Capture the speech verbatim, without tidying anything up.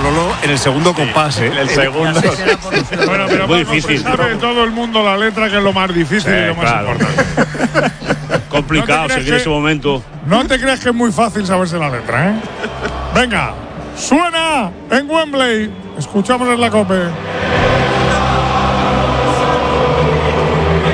Manolo en el segundo compás, ¿eh? El segundo. Bueno, pero muy vamos, difícil. sabe todo el mundo la letra, que es lo más difícil Sí, y lo más claro. importante. Complicado ¿No te crees seguir que- ese momento. No te creas que es muy fácil saberse la letra, ¿eh? Venga, suena en Wembley. Escuchamos en la COPE.